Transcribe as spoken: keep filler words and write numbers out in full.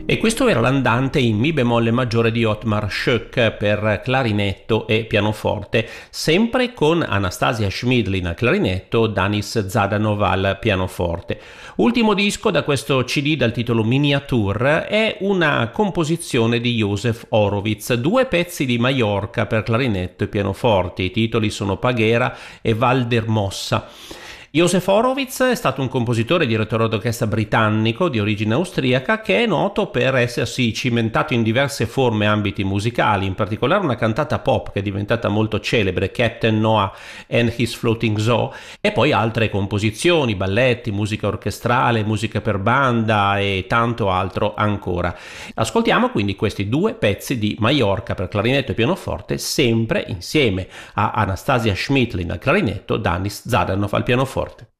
E questo era l'andante in Mi bemolle maggiore di Ottmar Schoeck per clarinetto e pianoforte, sempre con Anastasia Schmidlin al clarinetto, Danis Zadanov al pianoforte. Ultimo disco da questo C D dal titolo Miniature è una composizione di Josef Horowitz, due pezzi di Maiorca per clarinetto e pianoforte. I titoli sono Paghera e Valdermossa. Josef Horowitz è stato un compositore e direttore d'orchestra britannico di origine austriaca che è noto per essersi cimentato in diverse forme e ambiti musicali, in particolare una cantata pop che è diventata molto celebre, Captain Noah and His Floating Zoo, e poi altre composizioni, balletti, musica orchestrale, musica per banda e tanto altro ancora. Ascoltiamo quindi questi due pezzi di Maiorca per clarinetto e pianoforte, sempre insieme a Anastasia Schmidlin al clarinetto, Danis Zadanov al pianoforte.